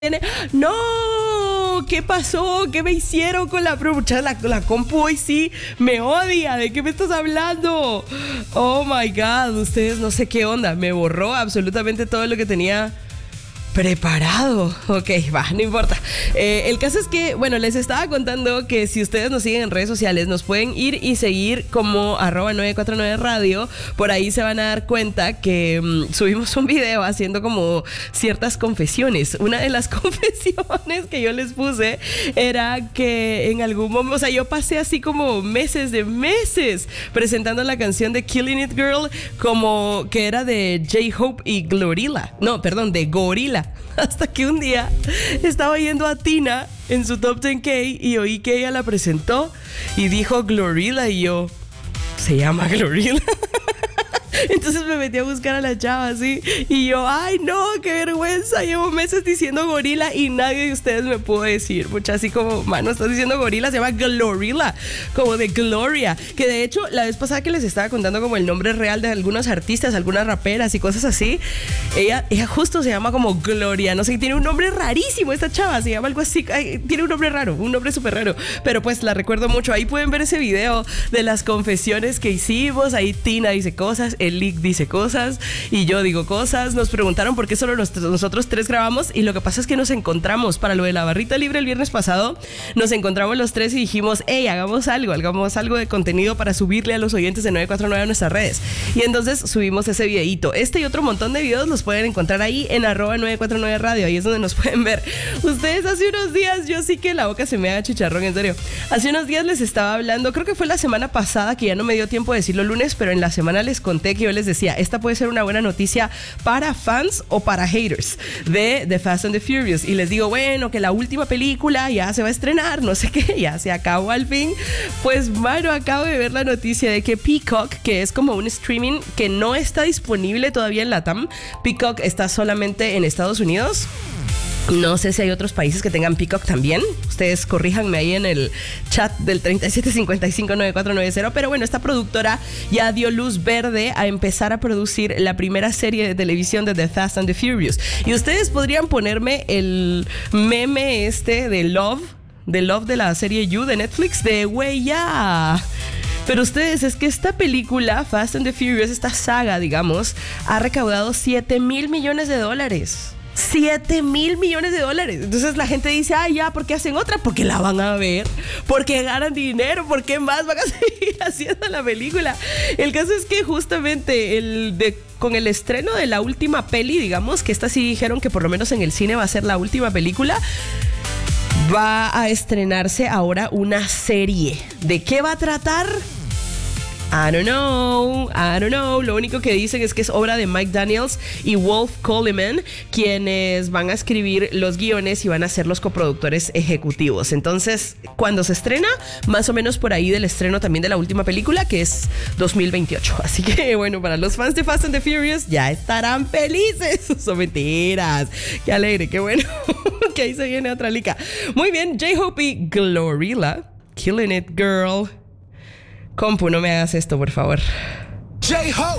No, ¿qué pasó? ¿Qué me hicieron con la la compu hoy sí me odia? ¿De qué me estás hablando? Oh my God, ustedes no sé qué onda. Me borró absolutamente todo lo que tenía preparado. Ok, va, no importa. El caso es que, bueno, les estaba contando que si ustedes nos siguen en redes sociales, nos pueden ir y seguir como @949radio. Por ahí se van a dar cuenta que subimos un video haciendo como ciertas confesiones. Una de las confesiones que yo les puse era que en algún momento, o sea, yo pasé así como meses presentando la canción de Killing It Girl, como que era de J-Hope y Glorilla. No, perdón, de Gorilla. Hasta que un día estaba yendo a Tina en su Top 10K y oí que ella la presentó y dijo Glorilla y yo, ¿se llama Glorilla? Entonces me metí a buscar a la chava así y yo, ay no, qué vergüenza, llevo meses diciendo gorila y nadie de ustedes me pudo decir, mucha así como, mano, estás diciendo gorila, se llama Glorilla, como de Gloria, que de hecho la vez pasada que les estaba contando como el nombre real de algunos artistas, algunas raperas y cosas así, ella justo se llama como Gloria, no sé, tiene un nombre rarísimo esta chava, se llama algo así, tiene un nombre raro, un nombre súper raro, pero pues la recuerdo mucho. Ahí pueden ver ese video de las confesiones que hicimos, ahí Tina dice cosas, el Lick dice cosas y yo digo cosas. Nos preguntaron por qué solo nosotros tres grabamos y lo que pasa es que nos encontramos para lo de la barrita libre el viernes pasado, nos encontramos los tres y dijimos, hey, hagamos algo de contenido para subirle a los oyentes de 949 a nuestras redes, y entonces subimos ese videíto. Este y otro montón de videos los pueden encontrar ahí en @949radio, ahí es donde nos pueden ver. Ustedes hace unos días, yo sí que la boca se me haga chicharrón, en serio, hace unos días les estaba hablando, creo que fue la semana pasada, que ya no me dio tiempo de decirlo el lunes, pero en la semana les conté que yo les decía, esta puede ser una buena noticia para fans o para haters de The Fast and the Furious, y les digo, bueno, que la última película ya se va a estrenar, no sé qué, ya se acabó al fin. Pues mano, acabo de ver la noticia de que Peacock, que es como un streaming que no está disponible todavía en LATAM, Peacock está solamente en Estados Unidos. No sé si hay otros países que tengan Peacock también. Ustedes corríjanme ahí en el chat del 37559490. Pero bueno, esta productora ya dio luz verde a empezar a producir la primera serie de televisión de The Fast and the Furious. Y ustedes podrían ponerme el meme de Love de la serie You de Netflix, de güey ya. Pero ustedes, es que esta película, Fast and the Furious, esta saga, digamos, ha recaudado $7,000 millones. $7,000 millones. Entonces la gente dice, ya, ¿por qué hacen otra? Porque la van a ver, porque ganan dinero, ¿por qué más van a seguir haciendo la película? El caso es que justamente con el estreno de la última peli, digamos, que esta sí dijeron que por lo menos en el cine va a ser la última película, va a estrenarse ahora una serie. ¿De qué va a tratar? I don't know. Lo único que dicen es que es obra de Mike Daniels y Wolf Coleman, quienes van a escribir los guiones y van a ser los coproductores ejecutivos. Entonces, cuando se estrena, más o menos por ahí del estreno también de la última película, que es 2028. Así que, bueno, para los fans de Fast and the Furious ya estarán felices. Son mentiras. Qué alegre, qué bueno. Que ahí se viene otra lica. Muy bien, J-Hope y Glorilla, Killing It Girl. Compu, no me hagas esto, por favor. J-Hope.